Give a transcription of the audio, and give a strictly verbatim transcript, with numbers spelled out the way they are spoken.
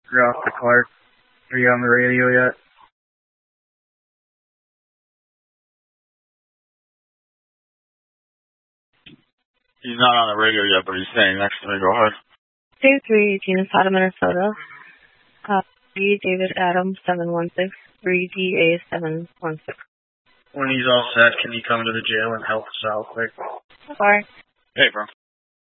You're off to Clark. Are you on the radio yet? He's not on the radio yet, but he's staying next to me. Go ahead. two three, Genus Auto, Minnesota. Uh, B, David Adams, seven one six, three D A seven one six. When he's all set, can you come to the jail and help us out quick? Sorry. Hey, bro.